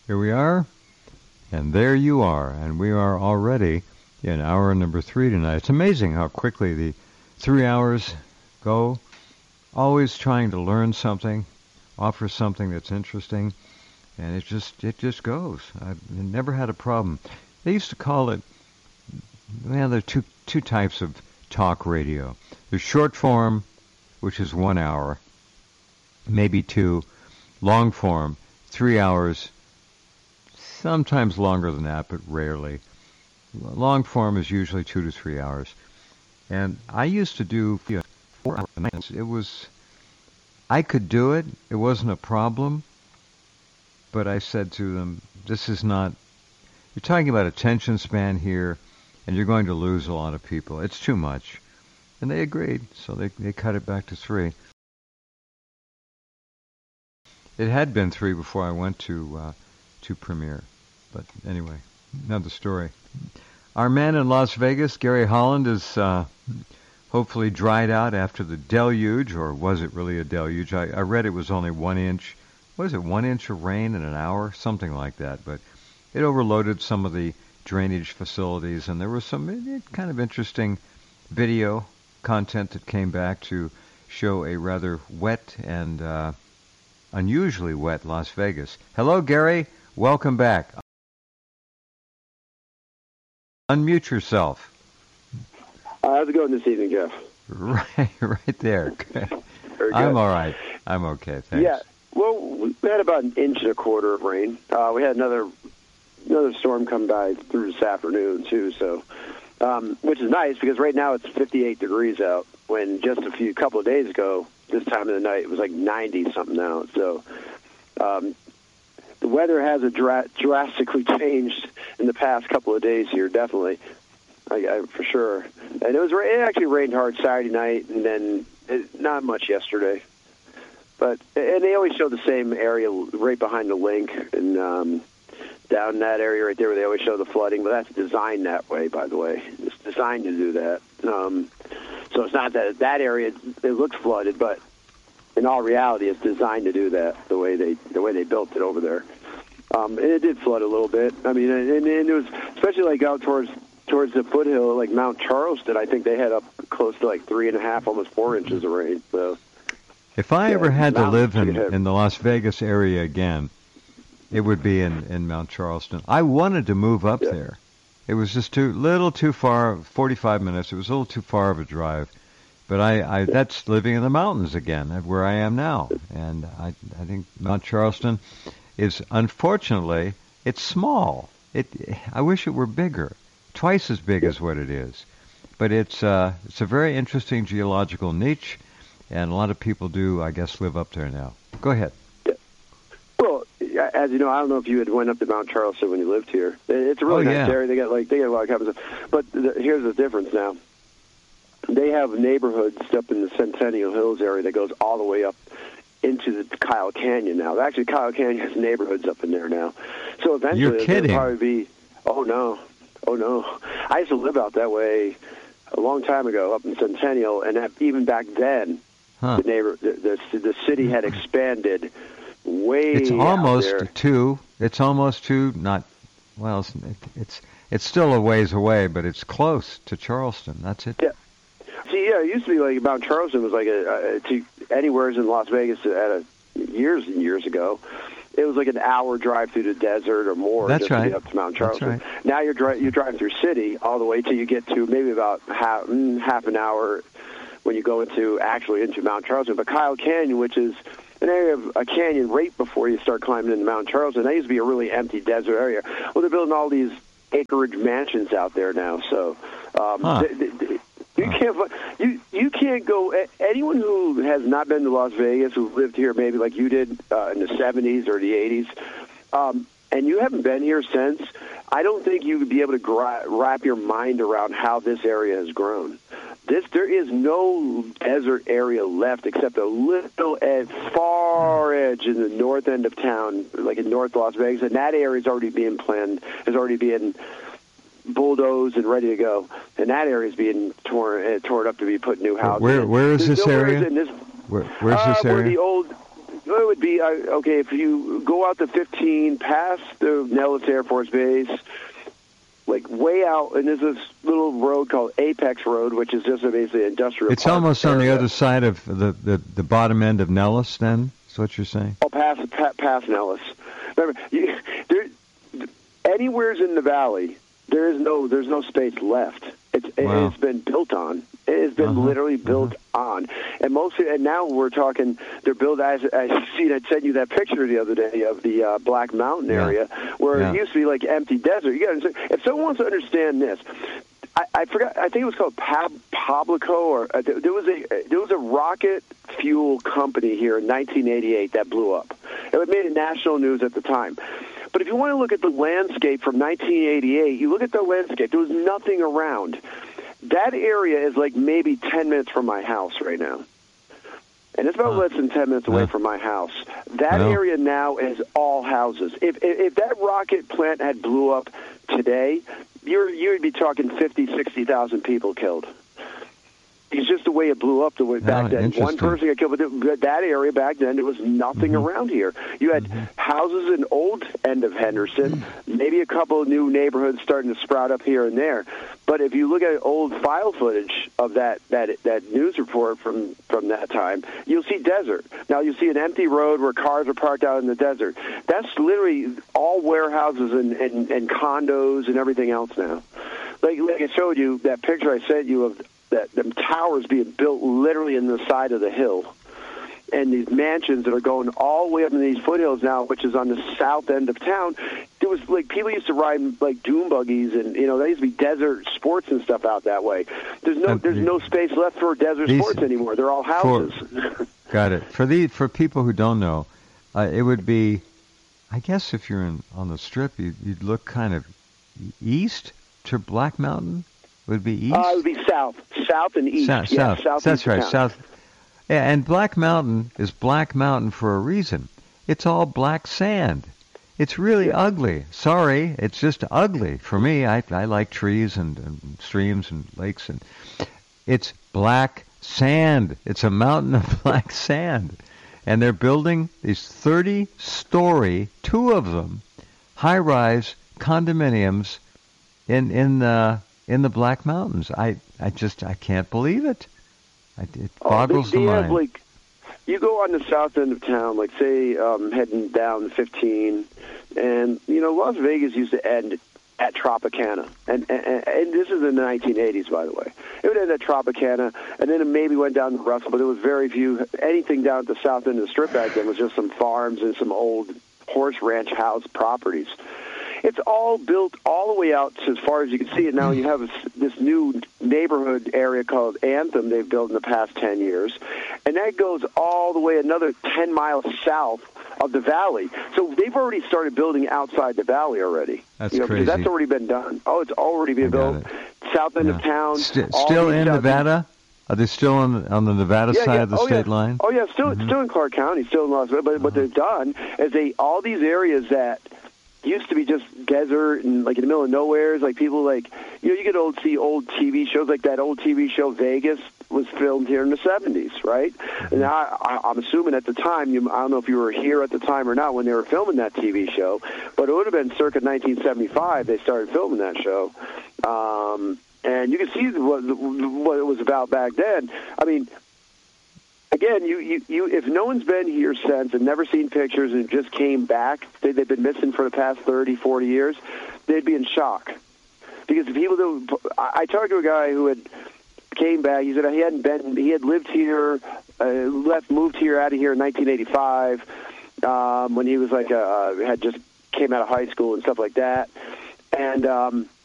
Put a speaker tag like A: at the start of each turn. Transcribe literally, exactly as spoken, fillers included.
A: Here we are, and there you are, and we are already in hour number three tonight. It's amazing how quickly the three hours go, always trying to learn something, offer something that's interesting, and it just it just goes. I've never had a problem. They used to call it, well, there are two, two types of talk radio. There's short form, which is one hour, maybe two, long form, three hours, sometimes longer than that, but rarely. Long form is usually two to three hours. And I used to do you know, four hours a night. It was, I could do it. It wasn't a problem. But I said to them, this is not, you're talking about attention span here, and you're going to lose a lot of people. It's too much. And they agreed, so they, they cut it back to three. It had been three before I went to uh, to Premiere. But anyway, another story. Our man in Las Vegas, Gary Holland, is uh, hopefully dried out after the deluge, or was it really a deluge? I, I read it was only one inch. What is it, one inch of rain in an hour? Something like that. But it overloaded some of the drainage facilities, and there was some kind of interesting video content that came back to show a rather wet and uh, unusually wet Las Vegas. Hello, Gary. Welcome back. Unmute yourself.
B: Uh, how's it going this evening, Jeff?
A: Right, right there.
B: Very good.
A: I'm all right. I'm okay. Thanks.
B: Yeah. Well, we had about an inch and a quarter of rain. Uh, we had another another storm come by through this afternoon too. So, um, which is nice because right now it's fifty-eight degrees out. When just a few couple of days ago, this time of the night, it was like ninety something out. So, um, the weather has a dra- drastically changed in the past couple of days here, definitely, I, I, for sure. And it was it actually rained hard Saturday night, and then it, not much yesterday. But and they always show the same area right behind the link, and um, down that area right there where they always show the flooding. But that's designed that way, by the way. It's designed to do that. Um, so it's not that that area it looks flooded, but in all reality, it's designed to do that the way they the way they built it over there. Um, and it did flood a little bit. I mean, and, and it was especially like out towards towards the foothill, like Mount Charleston. I think they had up close to like three and a half, almost four inches of rain. So,
A: if I
B: yeah,
A: ever had to live in,
B: hit.
A: in the Las Vegas area again, it would be in, in Mount Charleston. I wanted to move up
B: yeah.
A: there. It was just too little too far. Forty-five minutes. It was a little too far of a drive. But I, I that's living in the mountains again, where I am now. And I, I think Mount Charleston is, unfortunately, it's small. It, I wish it were bigger, twice as big as what it is. But it's, uh, it's a very interesting geological niche, and a lot of people do, I guess, live up there now. Go ahead.
B: Yeah. Well, as you know, I don't know if you had went up to Mount Charleston when you lived here. It's a really
A: oh,
B: nice
A: yeah.
B: area. They got like they got a lot of cabins. But the, here's the difference now. They have neighborhoods up in the Centennial Hills area that goes all the way up into the Kyle Canyon now. Actually, Kyle Canyon has neighborhoods up in there now. So eventually,
A: You're kidding.
B: There'll probably be. Oh no, oh no! I used to live out that way a long time ago, up in Centennial, and that, even back then,
A: huh.
B: the neighbor, the, the the city had expanded way.
A: It's almost
B: out there.
A: two. It's almost two. Not well. It's, it's it's still a ways away, but it's close to Charleston. That's it.
B: Yeah. See, yeah, it used to be like Mount Charleston was like a, a to anywhere in Las Vegas at a years and years ago. It was like an hour drive through the desert or more
A: That's
B: just
A: right.
B: to get up to Mount Charleston.
A: That's right.
B: Now you're dri- you're driving through city all the way till you get to maybe about half mm, half an hour when you go into actually into Mount Charleston. But Kyle Canyon, which is an area of a canyon right before you start climbing into Mount Charleston, that used to be a really empty desert area. Well, they're building all these acreage mansions out there now. So. Um,
A: huh.
B: th- th- th- You can't. You you can't go. Anyone who has not been to Las Vegas, who lived here maybe like you did uh, in the seventies or the eighties, um, and you haven't been here since, I don't think you would be able to gra- wrap your mind around how this area has grown. This there is no desert area left except a little edge, far edge in the north end of town, like in North Las Vegas, and that area is already being planned. Is already being bulldozed and ready to go, and that area is being torn uh, torn up to be put new houses.
A: Where where is
B: There's
A: this
B: nowhere
A: area?
B: in this,
A: where, where's
B: uh,
A: this
B: where
A: area?
B: the old it would be, uh, okay, if you go out to fifteen, past the Nellis Air Force Base, like way out, and there's this little road called Apex Road, which is just a basically industrial
A: It's
B: park
A: almost on the
B: area.
A: other side of the, the, the bottom end of Nellis, then? Is what you're saying?
B: Oh, past, past, past Nellis. Remember, you, there, anywheres in the valley, there is no, there's no space left. It's,
A: Wow.
B: it's been built on. It has been
A: Uh-huh.
B: literally built uh-huh. on, and most and now we're talking. They're built. As I seen, I sent you that picture the other day of the uh, Black Mountain
A: Yeah.
B: area where
A: Yeah.
B: it used to be like empty desert. You got to if someone wants to understand this. I, I forgot. I think it was called Pab, Pablico, or uh, there was a there was a rocket fuel company here in nineteen eighty-eight that blew up. It made it national news at the time. But if you want to look at the landscape from nineteen eighty-eight, you look at the landscape. There was nothing around. That area is like maybe ten minutes from my house right now. And it's about
A: Huh.
B: less than ten minutes away
A: Yeah.
B: from my house. That
A: Well.
B: area now is all houses. If, if if that rocket plant had blew up today, you're you'd be talking fifty, sixty thousand people killed. It's just the way it blew up the way back
A: Oh,
B: then. One
A: interesting.
B: person got killed, but that area back then, there was nothing
A: Mhm.
B: around here. You had
A: Mhm.
B: houses in old end of Henderson, maybe a couple of new neighborhoods starting to sprout up here and there. But if you look at old file footage of that that that news report from from that time, you'll see desert. Now you'll see an empty road where cars are parked out in the desert. That's literally all warehouses and, and, and condos and everything else now. Like like I showed you that picture I sent you of that them towers being built literally in the side of the hill, and these mansions that are going all the way up in these foothills now, which is on the south end of town. There was like people used to ride like dune buggies, and you know there used to be desert sports and stuff out that way. There's no
A: Uh,
B: there's no space left for desert
A: these-
B: sports anymore. They're all
A: for-
B: houses.
A: Got it. For the for people who don't know, uh, it would be, I guess, if you're in on the Strip, you'd, you'd look kind of east to Black Mountain. Would it be east?
B: Uh, it would be south, south and east.
A: South,
B: yeah,
A: south.
B: south
A: That's right,
B: town.
A: south. Yeah, and Black Mountain is Black Mountain for a reason. It's all black sand. It's really
B: Yeah.
A: ugly. Sorry, it's just ugly. For me, I, I like trees and, and streams and lakes, and it's black sand. It's a mountain of black sand. And they're building these thirty-story, two of them, high-rise condominiums in in the in the Black Mountains. I I just I can't believe it. I, it
B: Oh,
A: boggles
B: they, they
A: the
B: have,
A: mind.
B: like, you go on the south end of town, like say um, heading down fifteen, and you know Las Vegas used to end at Tropicana, and, and and this is in the nineteen eighties, by the way. It would end at Tropicana, and then it maybe went down to Russell, but there was very few. Anything down at the south end of the Strip back then was just some farms and some old horse ranch house properties. It's all built all the way out to as far as you can see it. Now you have this, this new neighborhood area called Anthem they've built in the past ten years, and that goes all the way another ten miles south of the valley. So they've already started building outside the valley already.
A: That's
B: you know, because
A: crazy.
B: That's already been done. Oh, it's already been
A: I got
B: built.
A: it.
B: South end
A: Yeah.
B: of town.
A: St-
B: all
A: still
B: these
A: in
B: south-
A: Nevada? Are they still on on the Nevada
B: Yeah,
A: side
B: yeah.
A: of the
B: oh,
A: state
B: yeah.
A: line?
B: Oh yeah, still
A: Mhm.
B: still in Clark County, still in Las Vegas. But what they've done is they all these areas that used to be just desert and like in the middle of nowhere. Like people like you know you get old see old T V shows like that old T V show Vegas was filmed here in the seventies, right? And I, I, I'm assuming at the time you I don't know if you were here at the time or not when they were filming that T V show, but it would have been circa nineteen seventy-five they started filming that show. Um, and you can see what, what it was about back then. I mean, again, you, you, you, if no one's been here since and never seen pictures and just came back, they, they've been missing for the past thirty, forty years, they'd be in shock. Because the people that, I I talked to a guy who had came back, he said he hadn't been, he had lived here, uh, left, moved here, out of here in nineteen eighty-five, um, when he was like, uh, had just came out of high school and stuff like that. And, um,